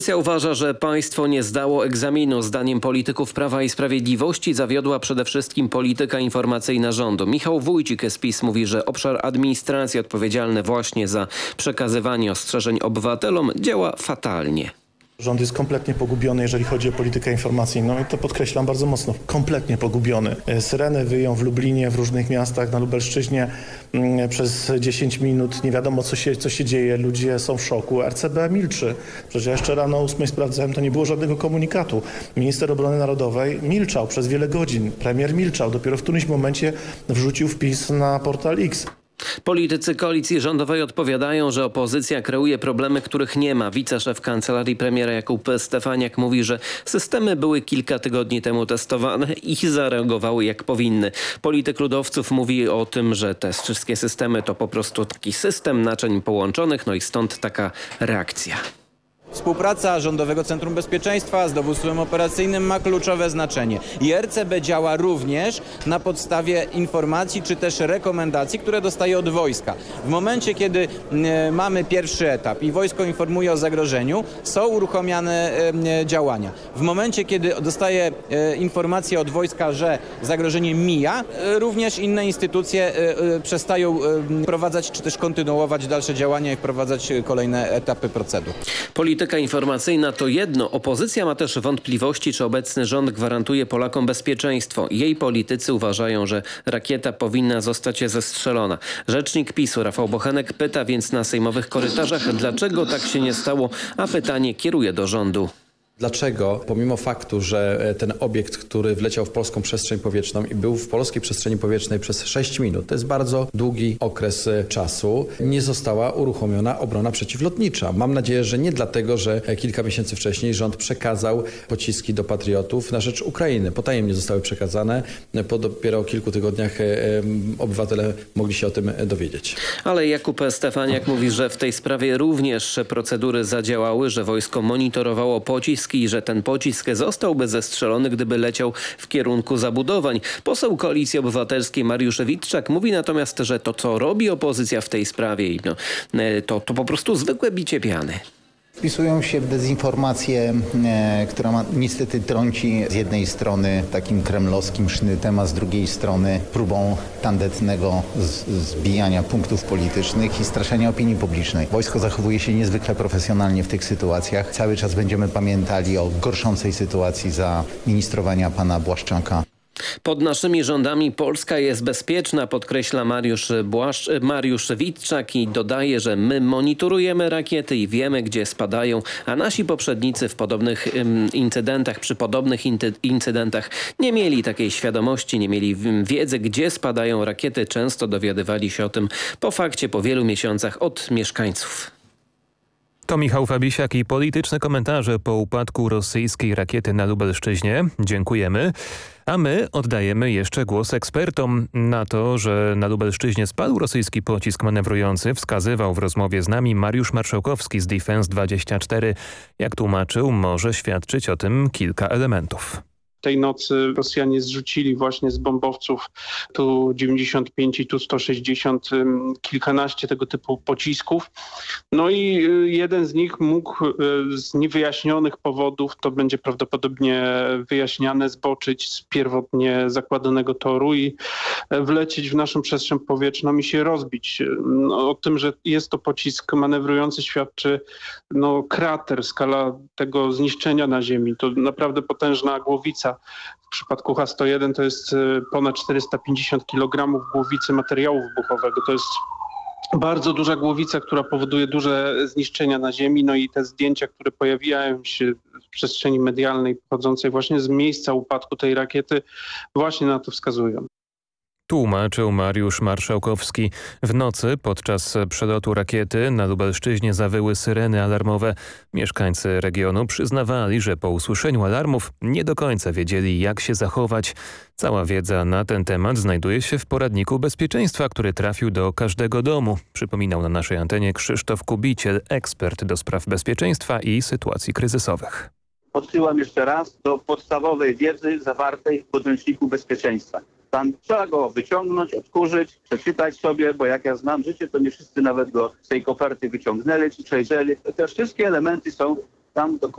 Opozycja uważa, że państwo nie zdało egzaminu. Zdaniem polityków Prawa i Sprawiedliwości zawiodła przede wszystkim polityka informacyjna rządu. Michał Wójcik z PiS mówi, że obszar administracji odpowiedzialny właśnie za przekazywanie ostrzeżeń obywatelom działa fatalnie. Rząd jest kompletnie pogubiony, jeżeli chodzi o politykę informacyjną i to podkreślam bardzo mocno, kompletnie pogubiony. Syreny wyją w Lublinie, w różnych miastach na Lubelszczyźnie przez 10 minut. Nie wiadomo, co się dzieje. Ludzie są w szoku. RCB milczy. Przecież ja jeszcze rano o 8 sprawdzałem, to nie było żadnego komunikatu. Minister Obrony Narodowej milczał przez wiele godzin. Premier milczał. Dopiero w którymś momencie wrzucił wpis na portal X. Politycy koalicji rządowej odpowiadają, że opozycja kreuje problemy, których nie ma. Wiceszef kancelarii premiera Jakub Stefaniak mówi, że systemy były kilka tygodni temu testowane i zareagowały jak powinny. Polityk ludowców mówi o tym, że te wszystkie systemy to po prostu taki system naczyń połączonych, no i stąd taka reakcja. Współpraca Rządowego Centrum Bezpieczeństwa z dowództwem operacyjnym ma kluczowe znaczenie. I RCB działa również na podstawie informacji czy też rekomendacji, które dostaje od wojska. W momencie, kiedy mamy pierwszy etap i wojsko informuje o zagrożeniu, są uruchamiane działania. W momencie, kiedy dostaje informację od wojska, że zagrożenie mija, również inne instytucje przestają prowadzać czy też kontynuować dalsze działania i wprowadzać kolejne etapy procedur. Polityka informacyjna to jedno. Opozycja ma też wątpliwości, czy obecny rząd gwarantuje Polakom bezpieczeństwo. Jej politycy uważają, że rakieta powinna zostać zestrzelona. Rzecznik PiS-u Rafał Bochenek pyta więc na sejmowych korytarzach, dlaczego tak się nie stało, a pytanie kieruje do rządu. Dlaczego, pomimo faktu, że ten obiekt, który wleciał w polską przestrzeń powietrzną i był w polskiej przestrzeni powietrznej przez 6 minut, to jest bardzo długi okres czasu, nie została uruchomiona obrona przeciwlotnicza. Mam nadzieję, że nie dlatego, że kilka miesięcy wcześniej rząd przekazał pociski do patriotów na rzecz Ukrainy. Potajemnie zostały przekazane, po dopiero kilku tygodniach obywatele mogli się o tym dowiedzieć. Ale Jakub Stefaniak mówi, że w tej sprawie również procedury zadziałały, że wojsko monitorowało pocisk i że ten pocisk zostałby zestrzelony, gdyby leciał w kierunku zabudowań. Poseł Koalicji Obywatelskiej Mariusz Witczak mówi natomiast, że to, co robi opozycja w tej sprawie, to po prostu zwykłe bicie piany. Wpisują się w dezinformację, która niestety trąci z jednej strony takim kremlowskim sznytem, a z drugiej strony próbą tandetnego zbijania punktów politycznych i straszenia opinii publicznej. Wojsko zachowuje się niezwykle profesjonalnie w tych sytuacjach. Cały czas będziemy pamiętali o gorszącej sytuacji za ministrowania pana Błaszczaka. Pod naszymi rządami Polska jest bezpieczna, podkreśla Mariusz Witczak i dodaje, że my monitorujemy rakiety i wiemy, gdzie spadają, a nasi poprzednicy w podobnych przy podobnych incydentach nie mieli takiej świadomości, nie mieli wiedzy, gdzie spadają rakiety. Często dowiadywali się o tym po fakcie, po wielu miesiącach od mieszkańców. To Michał Fabisiak i polityczne komentarze po upadku rosyjskiej rakiety na Lubelszczyźnie. Dziękujemy. A my oddajemy jeszcze głos ekspertom. Na to, że na Lubelszczyźnie spadł rosyjski pocisk manewrujący, wskazywał w rozmowie z nami Mariusz Marszałkowski z Defense24. Jak tłumaczył, może świadczyć o tym kilka elementów. Tej nocy Rosjanie zrzucili właśnie z bombowców Tu-95 i Tu-160 kilkanaście tego typu pocisków. No i jeden z nich mógł z niewyjaśnionych powodów, to będzie prawdopodobnie wyjaśniane, zboczyć z pierwotnie zakładanego toru i wlecieć w naszą przestrzeń powietrzną i się rozbić. O tym, że jest to pocisk manewrujący, świadczy krater, skala tego zniszczenia na ziemi. To naprawdę potężna głowica. W przypadku H-101 to jest ponad 450 kg głowicy materiału wybuchowego. To jest bardzo duża głowica, która powoduje duże zniszczenia na ziemi. No i te zdjęcia, które pojawiają się w przestrzeni medialnej pochodzącej właśnie z miejsca upadku tej rakiety, właśnie na to wskazują. Tłumaczył Mariusz Marszałkowski. W nocy podczas przelotu rakiety na Lubelszczyźnie zawyły syreny alarmowe. Mieszkańcy regionu przyznawali, że po usłyszeniu alarmów nie do końca wiedzieli, jak się zachować. Cała wiedza na ten temat znajduje się w poradniku bezpieczeństwa, który trafił do każdego domu. Przypominał na naszej antenie Krzysztof Kubiciel, ekspert do spraw bezpieczeństwa i sytuacji kryzysowych. Odsyłam jeszcze raz do podstawowej wiedzy zawartej w podręczniku bezpieczeństwa. Tam trzeba go wyciągnąć, odkurzyć, przeczytać sobie, bo jak ja znam życie, to nie wszyscy nawet go z tej koperty wyciągnęli czy przejrzeli. Te wszystkie elementy są tam dokładnie